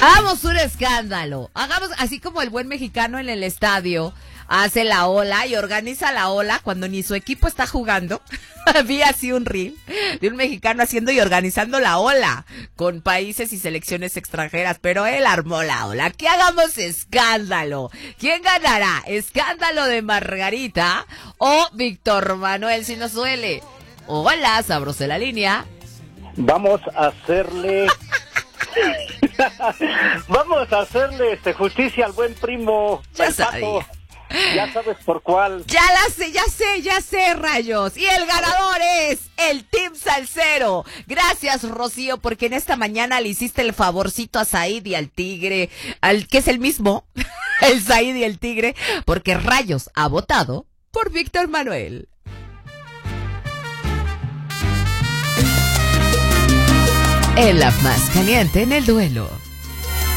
Hagamos un escándalo. Hagamos así como el buen mexicano en el estadio hace la ola y organiza la ola cuando ni su equipo está jugando. Vi así un reel de un mexicano haciendo y organizando la ola con países y selecciones extranjeras, pero él armó la ola. Que hagamos escándalo. ¿Quién ganará? ¿Escándalo de Margarita o Víctor Manuel si nos duele? Hola, sabrosa la línea. Vamos a hacerle justicia al buen primo. Ya el sabía. Pato. Ya sabes por cuál. Ya sé, rayos. Y el ganador es el Team Salsero. Gracias, Rocío, porque en esta mañana le hiciste el favorcito a Said y al Tigre, que es el mismo, el Said y el Tigre, porque Rayos ha votado por Víctor Manuel. El más caliente en el duelo.